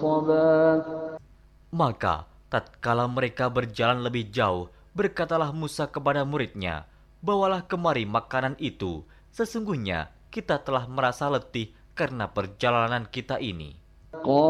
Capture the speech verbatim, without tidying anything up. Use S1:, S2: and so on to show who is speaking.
S1: Maka tatkala mereka berjalan lebih jauh, berkatalah Musa kepada muridnya, "Bawalah kemari makanan itu, sesungguhnya kita telah merasa letih karena perjalanan kita ini."